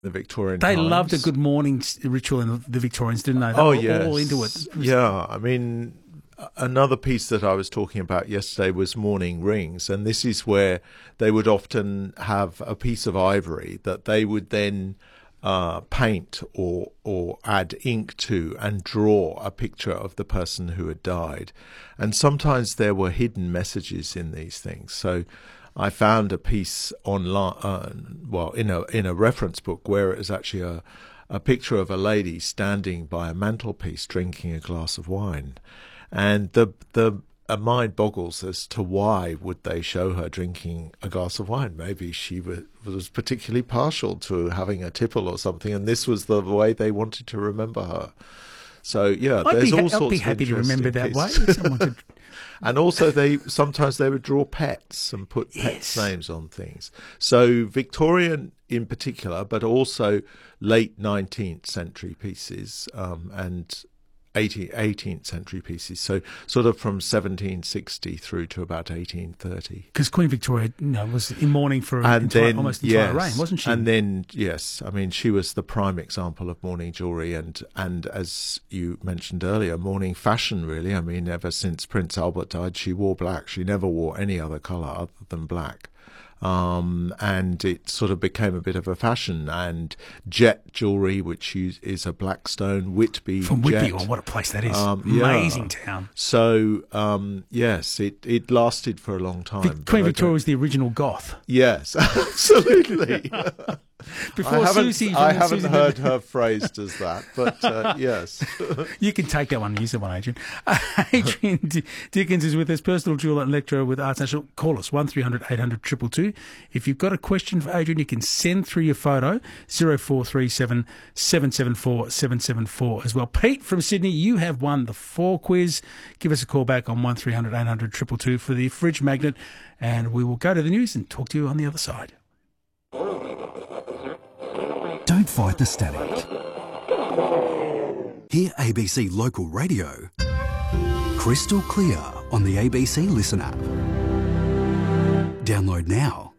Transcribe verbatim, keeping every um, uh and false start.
the Victorian They times. loved a good morning s- ritual in the Victorians, didn't they? They Oh, were yes. all into it. Yeah, I mean, another piece that I was talking about yesterday was mourning rings, and this is where they would often have a piece of ivory that they would then uh, paint or or add ink to and draw a picture of the person who had died. And sometimes there were hidden messages in these things. So I found a piece online, uh, well, in a in a reference book where it was actually a a picture of a lady standing by a mantelpiece drinking a glass of wine. And the the uh, mind boggles as to why would they show her drinking a glass of wine. Maybe she was, was particularly partial to having a tipple or something, and this was the way they wanted to remember her. So yeah, I'd there's be, all I'd sorts be of happy to remember that way. interesting Someone could, And also, they sometimes they would draw pets and put pets' Yes. names on things. So Victorian in particular, but also late nineteenth century pieces um, and eighteenth century pieces. So sort of from seventeen sixty through to about eighteen thirty. because Queen Victoria, you know, was in mourning for And entire, then, almost the entire yes, reign, wasn't she? And then, yes, I mean, she was the prime example of mourning jewellery and, and as you mentioned earlier, mourning fashion, really. I mean, ever since Prince Albert died, she wore black. She never wore any other colour other than black. Um, and it sort of became a bit of a fashion. And Jet jewellery, which is, is a black stone, Whitby From Whitby, Jet. oh, what a place that is. Um, yeah. Amazing town. So, um, yes, it, it lasted for a long time. Vic- but Queen I Victoria don't- was the original goth. Yes, absolutely. Before I haven't, Susie, I from haven't Susie heard Miller- her phrased as that, but uh, yes. You can take that one and use that one, Adrian. Uh, Adrian D- Dickens is with us, personal jeweller and lecturer with Arts National. Call us, one three hundred eight hundred two two two. If you've got a question for Adrian, you can send through your photo, zero four three seven seven seven four seven seven four as well. Pete from Sydney, you have won the four quiz. Give us a call back on one three hundred eight hundred two two two for the fridge magnet, and we will go to the news and talk to you on the other side. Don't fight the static. Hear A B C Local Radio crystal clear on the A B C Listen app. Download now.